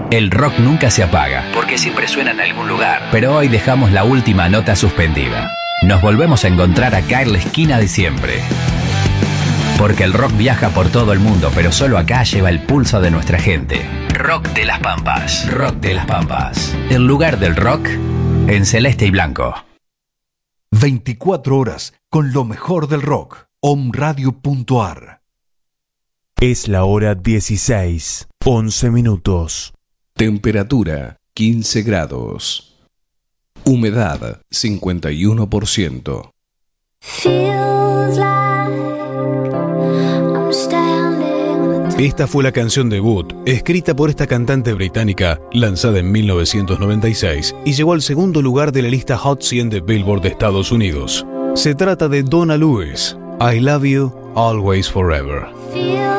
El rock nunca se apaga, porque siempre suena en algún lugar. Pero hoy dejamos la última nota suspendida. Nos volvemos a encontrar acá en la esquina de siempre. Porque el rock viaja por todo el mundo, pero solo acá lleva el pulso de nuestra gente. Rock de las Pampas. Rock de las Pampas. El lugar del rock en celeste y blanco. 24 horas con lo mejor del rock. Omradio.ar. Es la hora 16, 11 minutos. Temperatura 15 grados. Humedad 51%. Esta fue la canción debut, escrita por esta cantante británica, lanzada en 1996 y llegó al segundo lugar de la lista Hot 100 de Billboard de Estados Unidos. Se trata de Donna Lewis, I Love You Always Forever.